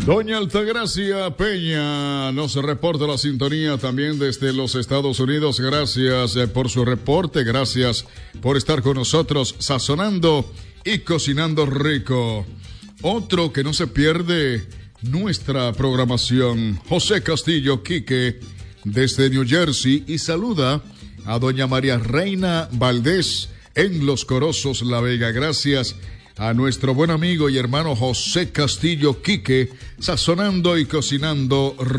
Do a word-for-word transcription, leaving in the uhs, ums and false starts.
Doña Altagracia Peña nos reporta la sintonía también desde los Estados Unidos. Gracias eh, por su reporte, gracias por estar con nosotros sazonando y cocinando rico. Otro que no se pierde nuestra programación, José Castillo Quique desde New Jersey, y saluda a doña María Reina Valdés en Los Corozos, La Vega. Gracias a nuestro buen amigo y hermano José Castillo Quique, sazonando y cocinando